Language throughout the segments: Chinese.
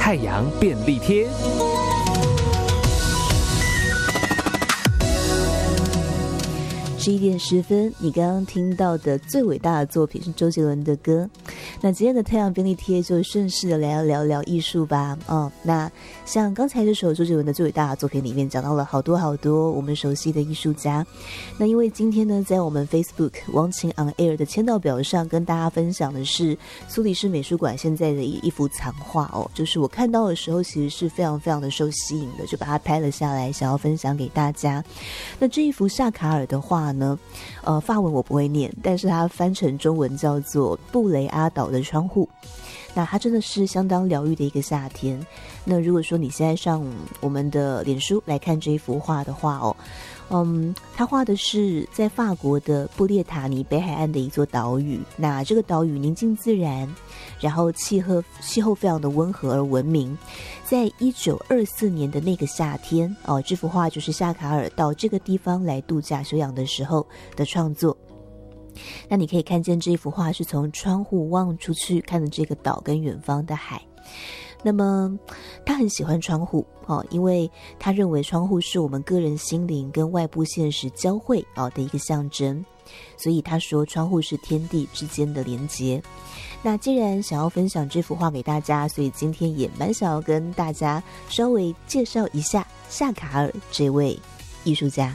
太阳便利贴。 11点10分，你刚刚听到的最伟大的作品是周杰伦的歌。那今天的太阳便利贴就顺势的来聊聊艺术吧。那像刚才这首周杰伦的最伟大的作品里面讲到了好多好多我们熟悉的艺术家。那因为今天呢，在我们 Facebook 王晴 on air 的签到表上跟大家分享的是苏黎世美术馆现在的一幅藏画就是我看到的时候其实是非常非常的受吸引的，就把它拍了下来，想要分享给大家。那这一幅夏卡尔的画呢，法文我不会念，但是它翻成中文叫做布雷阿岛的窗户。那它真的是相当疗愈的一个夏天。那如果说你现在上我们的脸书来看这一幅画的话他画的是在法国的布列塔尼北海岸的一座岛屿。那这个岛屿宁静自然，然后气候非常的温和而文明。在1924年的那个夏天这幅画就是夏卡尔到这个地方来度假休养的时候的创作。那你可以看见这幅画是从窗户望出去看的这个岛跟远方的海。那么他很喜欢窗户因为他认为窗户是我们个人心灵跟外部现实交汇的一个象征，所以他说窗户是天地之间的连结。那既然想要分享这幅画给大家，所以今天也蛮想要跟大家稍微介绍一下夏卡尔这位艺术家。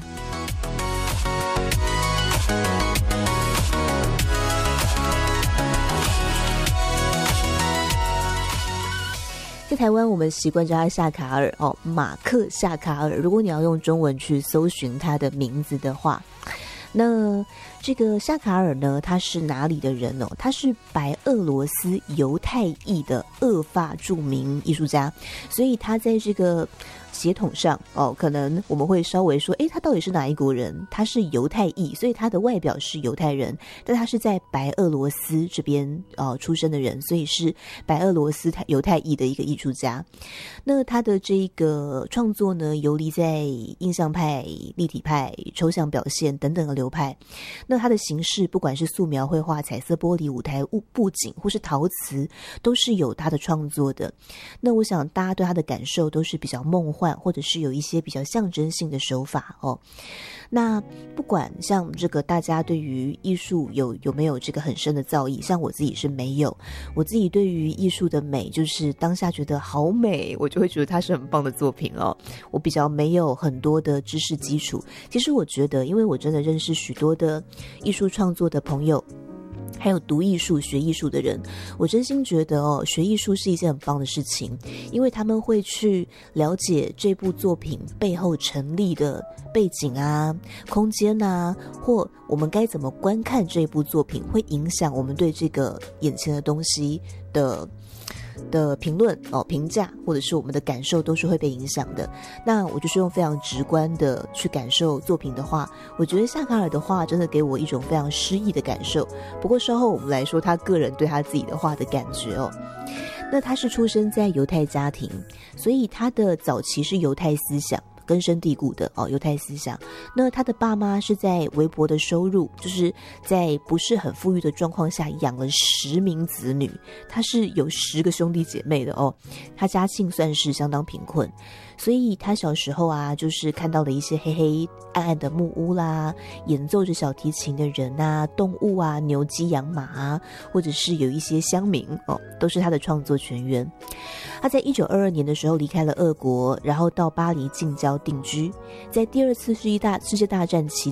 在台湾我们习惯叫他夏卡尔马克夏卡尔。如果你要用中文去搜寻他的名字的话，那这个夏卡尔呢，他是哪里的人呢？他是白俄罗斯犹太裔的俄法著名艺术家，所以他在这个血统上可能我们会稍微说他到底是哪一国人？他是犹太裔，所以他的外表是犹太人，但他是在白俄罗斯这边出生的人，所以是白俄罗斯犹太裔的一个艺术家。那他的这个创作呢，游离在印象派、立体派、抽象表现等等的流派。那他的形式不管是素描、绘画、彩色玻璃、舞台布景或是陶瓷，都是有他的创作的。那我想大家对他的感受都是比较梦幻，或者是有一些比较象征性的手法那不管像这个大家对于艺术有没有这个很深的造诣，像我自己是没有。我自己对于艺术的美就是当下觉得好美，我就会觉得它是很棒的作品我比较没有很多的知识基础。其实我觉得因为我真的认识许多的艺术创作的朋友，还有读艺术学艺术的人，我真心觉得学艺术是一件很棒的事情，因为他们会去了解这部作品背后成立的背景啊、空间啊，或我们该怎么观看这部作品，会影响我们对这个眼前的东西的评论评价，或者是我们的感受都是会被影响的。那我就是用非常直观的去感受作品的话，我觉得夏卡尔的画真的给我一种非常诗意的感受。不过稍后我们来说他个人对他自己的画的感觉那他是出生在犹太家庭，所以他的早期是犹太思想根深蒂固的犹太思想。那他的爸妈是在微薄的收入，就是在不是很富裕的状况下养了10名子女，他是有10个兄弟姐妹的他家境算是相当贫困。所以他小时候就是看到了一些黑黑暗暗的木屋啦，演奏着小提琴的人动物牛鸡羊马或者是有一些乡民都是他的创作泉源。他在1922年的时候离开了俄国，然后到巴黎近郊定居。在第2次世界大战期